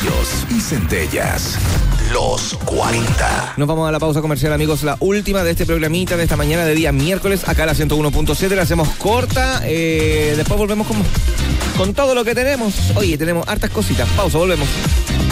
destellos y centellas. Los 40. Nos vamos a la pausa comercial, amigos. La última de este programita de esta mañana de día miércoles. Acá a la 101.7 la hacemos corta. Después volvemos con todo lo que tenemos. Oye, tenemos hartas cositas. Pausa, volvemos.